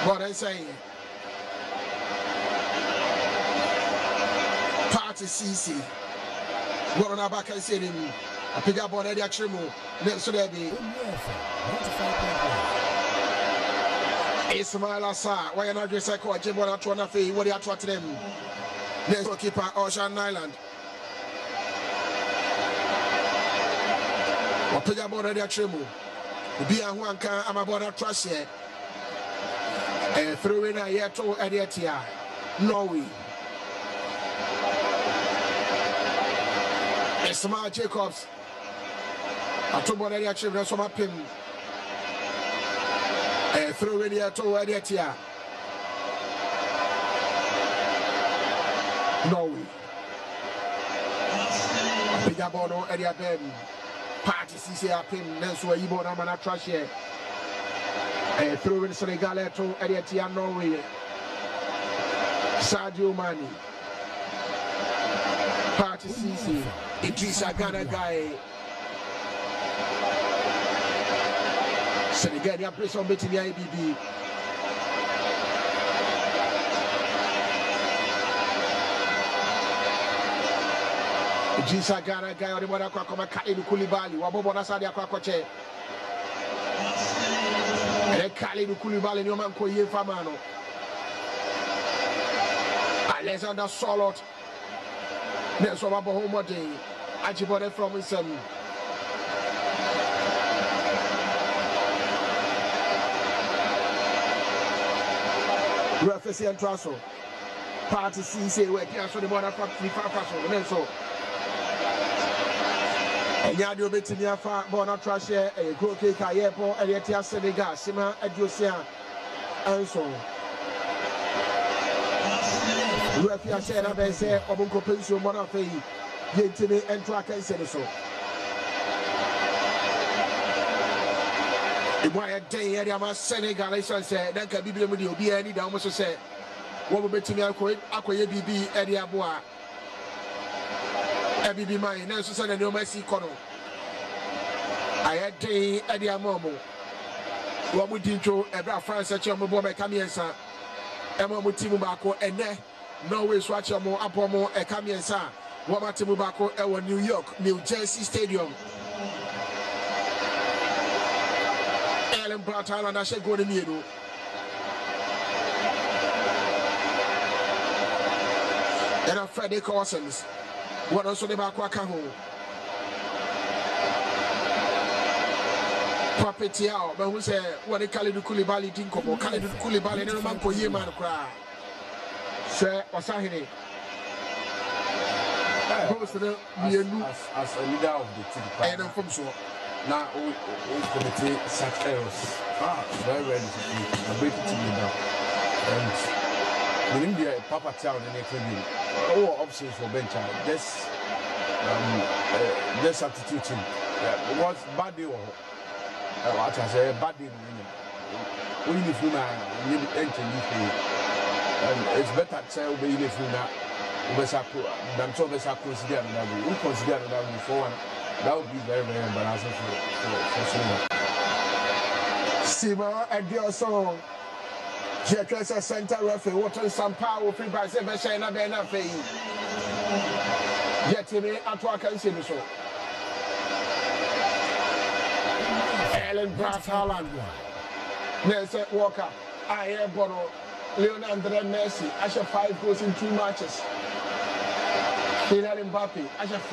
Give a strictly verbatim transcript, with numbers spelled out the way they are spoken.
What I say, party C C. What on our back I said him. I pick up on Eddie Akremo. Next to there be Ismail Assar. Why not just like what Jim Wanna Twana Fee? What do you to them? Next to keeper Ocean Island. I pick up on Eddie Akremo. Be a one can I'm about to trust here. And through in a year to Eddie Norway. Ismail Jacobs. I told one Eddie Akremo so my pin. And through in here to Eddie Norway. Big abono Eddie Ben. Party C C up him, Nelson Ibo Namana Trash here. And through in Senegal to Eddie Norway. Sadio Mane. Party C C. Idrissa Gana guy. Senegal, you play some bit in the I B B. Idrissa Gana guy, or the one that come and Khalid Koulibaly. Wabobo Nasadi Akwakoche. And then Khalid Koulibaly, no man ko ye famano. Alexander Solot. Next one, Wabo Homode. Ajibode from his son. Referee and Trasso. Party C C where he has the border from the Faso. And so, and you do bit in your far border trash here, a go cake, a airport, and yet you are Senegal, Sima, Ediosia, and so. Referee and Shana Bese, Obunko Pension, Monafe, Yentini, and Track and so. If I had day area my Senegal, I said, that can be able to be any down, was said, what will be to me, I quit, I quit B B, Eddie Abois. Eddie be mine, and so said, no mercy, Cono. I had day Eddie Amomo. What would you do? Every France, such a mobile Camiensa, Emma Mutimubako, and then no way swatch your more Apomo, a Camiensa, Wamatimubako, our New York, New Jersey Stadium. Bratal and I shall go to Miro. And a Friday Corsons. What also the Bakwakaho? Papetiao, but who said what they call it the Koulibaly Dinkobo, call it the Koulibaly, and a man for Yeman cry. Sir, or Sahini. As a leader of the team, and I'm from so. Now, all committee such errors. Ah, very, very disappointing. I'm waiting to me now. And in India, Papa Town and F B, all options for bench, just um, uh, just substituting. Yeah, what's bad day or what I say, bad day. When you feel now, you need to enter you. And it's better to say, obey the Funa, Ubesako, than so Besako consider that we consider that we for one. That would be very, very embarrassing for for for Sima Edioso. Jekesa Center referee. What on some power free by seven Shana Benafe. Yet me at work and see so. Ellen Brass Holland. Nelson Walker. I am Bono. Leonardo Messi. I shall five goals in two matches. Kylian Mbappe. I shall